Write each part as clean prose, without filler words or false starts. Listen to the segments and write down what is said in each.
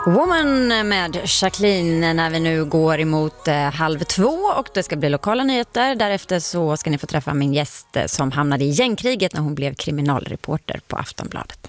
Woman med Jacqueline när vi nu går emot 1:30 och det ska bli lokala nyheter. Därefter så ska ni få träffa min gäst som hamnade i gängkriget när hon blev kriminalreporter på Aftonbladet.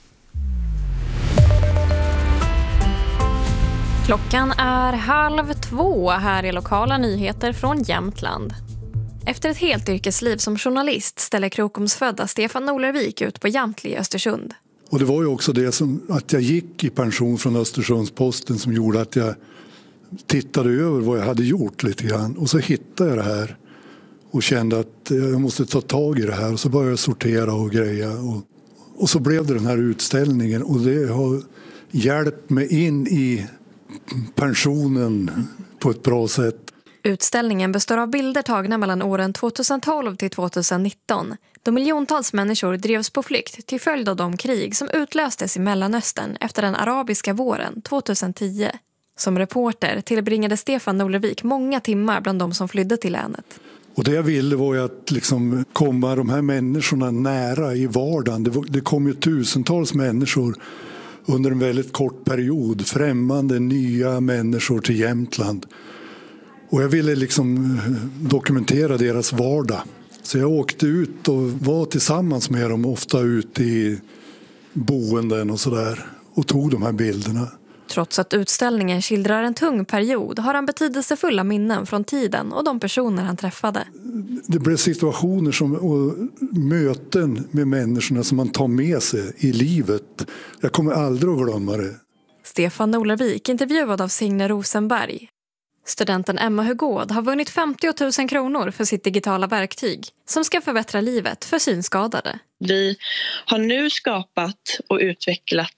Klockan är 1:30 här i lokala nyheter från Jämtland. Efter ett helt yrkesliv som journalist ställer Krokomsfödda Stefan Norlervik ut på Jamtli i Östersund. Och det var ju också det som att jag gick i pension från Östersundsposten som gjorde att jag tittade över vad jag hade gjort lite grann. Och så hittade jag det här och kände att jag måste ta tag i det här. Och så började jag sortera och greja. Och så blev det den här utställningen och det har hjälpt mig in i pensionen på ett bra sätt. Utställningen består av bilder tagna mellan åren 2012 till 2019 då miljontals människor drevs på flykt till följd av de krig som utlöstes i Mellanöstern efter den arabiska våren 2010. Som reporter tillbringade Stefan Norlervik många timmar bland de som flydde till länet. Och det jag ville var ju att liksom komma de här människorna nära i vardagen. Det kom ju tusentals människor under en väldigt kort period. Främmande, nya människor till Jämtland. Och jag ville liksom dokumentera deras vardag. Så jag åkte ut och var tillsammans med dem, ofta ute i boenden och sådär. Och tog de här bilderna. Trots att utställningen skildrar en tung period har han betydelsefulla minnen från tiden och de personer han träffade. Det blev situationer och möten med människorna som man tar med sig i livet. Jag kommer aldrig att glömma det. Stefan Norlervik intervjuad av Signe Rosenberg. Studenten Emma Hugård har vunnit 50 000 kronor för sitt digitala verktyg som ska förbättra livet för synskadade. Vi har nu skapat och utvecklat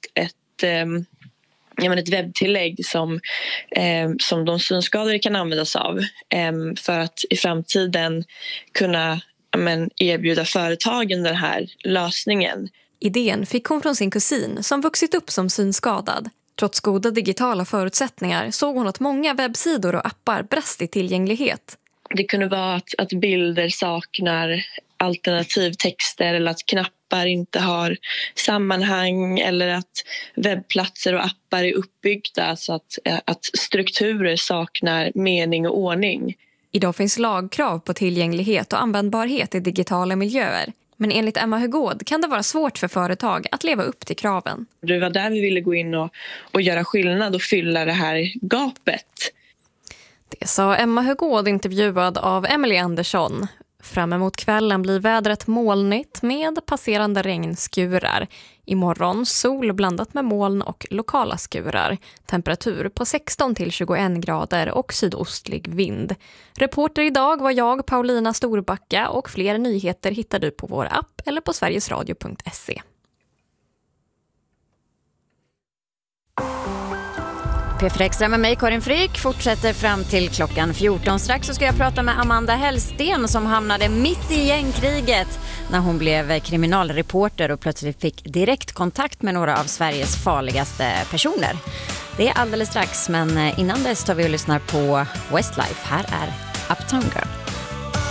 ett webbtillägg som de synskadade kan användas av för att i framtiden kunna erbjuda företagen den här lösningen. Idén fick hon från sin kusin som vuxit upp som synskadad. Trots goda digitala förutsättningar såg hon att många webbsidor och appar brast i tillgänglighet. Det kunde vara att bilder saknar alternativtexter eller att knappar inte har sammanhang eller att webbplatser och appar är uppbyggda så att strukturer saknar mening och ordning. Idag finns lagkrav på tillgänglighet och användbarhet i digitala miljöer. Men enligt Emma Hugård kan det vara svårt för företag att leva upp till kraven. Det var där vi ville gå in och göra skillnad och fylla det här gapet. Det sa Emma Hugård intervjuad av Emily Andersson. Fram emot kvällen blir vädret molnigt med passerande regnskurar. Imorgon sol blandat med moln och lokala skurar. Temperatur på 16 till 21 grader och sydostlig vind. Reporter idag var jag, Paulina Storbacka, och fler nyheter hittar du på vår app eller på sverigesradio.se. P4 Extra med mig, Karin Frick, fortsätter fram till klockan 14. Strax så ska jag prata med Amanda Hellsten som hamnade mitt i gängkriget när hon blev kriminalreporter och plötsligt fick direkt kontakt med några av Sveriges farligaste personer. Det är alldeles strax, men innan dess tar vi och lyssnar på Westlife. Här är Uptown Girl.